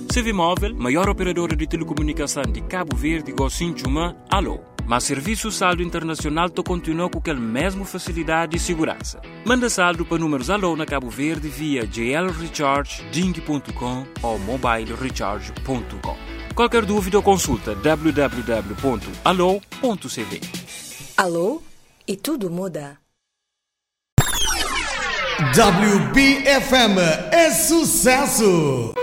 Civimóvel, maior operadora de telecomunicação de Cabo Verde, Gocinchuma, alô. Mas serviço saldo internacional to continua com aquela mesma facilidade e segurança. Manda saldo para números alô na Cabo Verde via JL Recharge, Ding.com ou mobilerecharge.com. Qualquer dúvida ou consulta www.alô.cv. Alô e tudo muda. WBFM é sucesso!